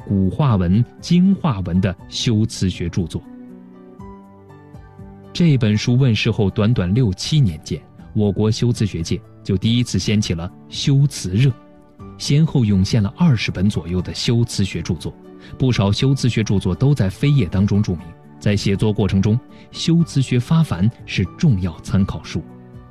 古话文、今话文的修辞学著作。这本书问世后短短6、7年间，我国修辞学界就第一次掀起了修辞热，先后涌现了20本左右的修辞学著作，不少修辞学著作都在扉页当中注明，在写作过程中，修辞学发凡是重要参考书。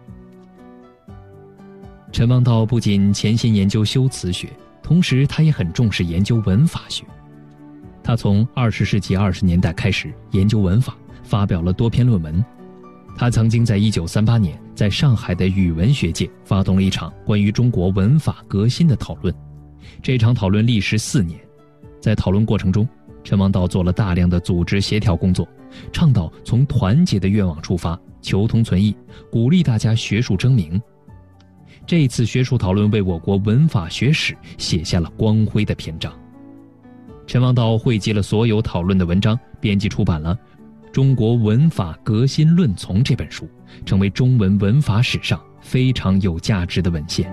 陈望道不仅潜心研究修辞学，同时他也很重视研究文法学。他从20世纪20年代开始研究文法，发表了多篇论文。他曾经在1938年在上海的语文学界发动了一场关于中国文法革新的讨论。这场讨论历时4年，在讨论过程中，陈望道做了大量的组织协调工作，倡导从团结的愿望出发，求同存异，鼓励大家学术争鸣。这次学术讨论为我国文法学史写下了光辉的篇章。陈望道汇集了所有讨论的文章，编辑出版了《中国文法革新论丛》这本书，成为中文文法史上非常有价值的文献。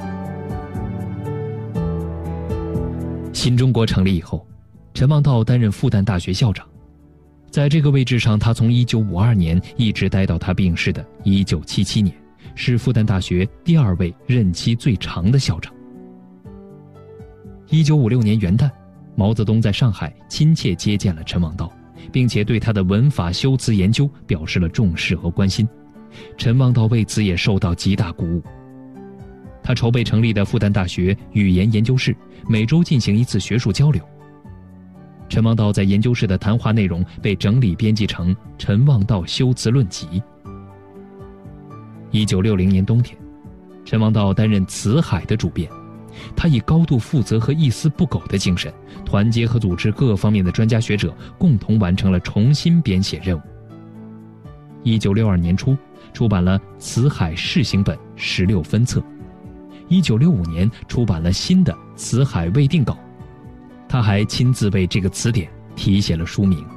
新中国成立以后，陈望道担任复旦大学校长，在这个位置上，他从1952年一直待到他病逝的1977年，是复旦大学第2位任期最长的校长。1956年元旦，毛泽东在上海亲切接见了陈望道，并且对他的文法修辞研究表示了重视和关心。陈望道为此也受到极大鼓舞。他筹备成立的复旦大学语言研究室，每周进行1次学术交流。陈望道在研究室的谈话内容被整理编辑成《陈望道修辞论集》。1960年冬天，陈望道担任《辞海》的主编，他以高度负责和一丝不苟的精神，团结和组织各方面的专家学者，共同完成了重新编写任务。1962年初，出版了《辞海》试行本16分册。1965年出版了新的《辞海未定稿》，他还亲自为这个词典题写了书名。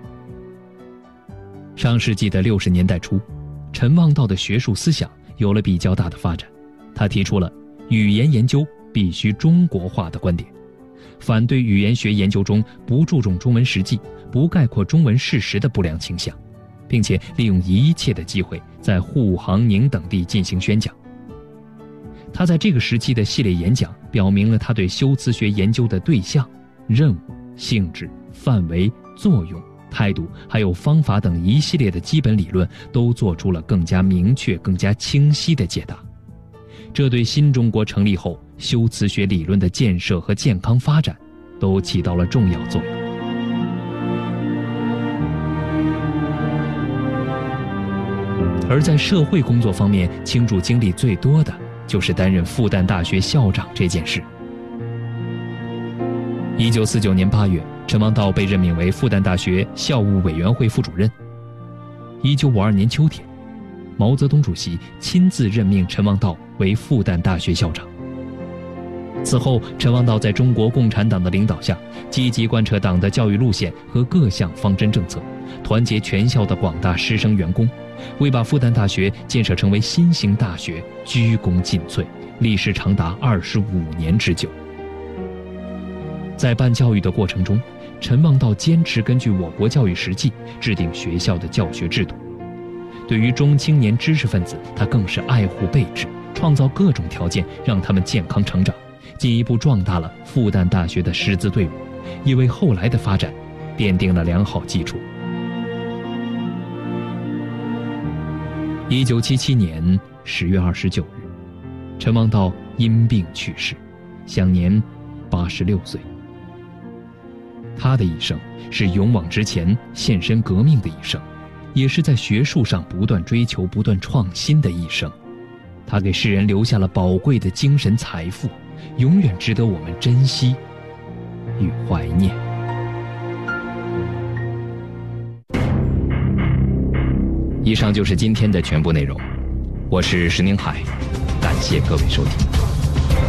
上世纪的60年代初，陈望道的学术思想有了比较大的发展，他提出了语言研究必须中国化的观点，反对语言学研究中不注重中文实际、不概括中文事实的不良倾向，并且利用一切的机会在沪杭宁等地进行宣讲。他在这个时期的系列演讲表明了他对修辞学研究的对象、任务、性质、范围、作用、态度还有方法等一系列的基本理论都做出了更加明确、更加清晰的解答。这对新中国成立后修辞学理论的建设和健康发展都起到了重要作用。而在社会工作方面倾注精力最多的就是担任复旦大学校长这件事。1949年8月，陈望道被任命为复旦大学校务委员会副主任。1952年秋天，毛泽东主席亲自任命陈望道为复旦大学校长。此后，陈望道在中国共产党的领导下，积极贯彻党的教育路线和各项方针政策，团结全校的广大师生员工，为把复旦大学建设成为新型大学鞠躬尽瘁，历时长达25年之久。在办教育的过程中，陈望道坚持根据我国教育实际制定学校的教学制度。对于中青年知识分子，他更是爱护备至，创造各种条件让他们健康成长，进一步壮大了复旦大学的师资队伍，也为后来的发展奠定了良好基础。1977年10月29日，陈望道因病去世，享年86岁。他的一生是勇往直前、献身革命的一生，也是在学术上不断追求、不断创新的一生。他给世人留下了宝贵的精神财富，永远值得我们珍惜与怀念。以上就是今天的全部内容，我是石宁海，感谢各位收听。